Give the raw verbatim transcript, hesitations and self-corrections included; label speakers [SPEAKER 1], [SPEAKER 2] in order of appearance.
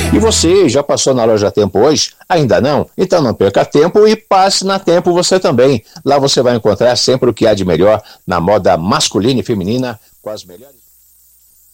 [SPEAKER 1] E você já passou na loja Tempo hoje? Ainda não? Então não perca tempo e passe na Tempo você também. Lá você vai encontrar sempre o que há de melhor na moda masculina e feminina com as melhores...